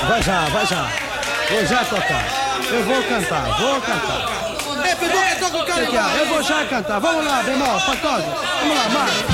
Vai já. Vou já tocar. Eu vou cantar. É, pegou que toca o cara. Eu vou já cantar. Vamos lá, bemol, para todos. Vamos lá, Marcos.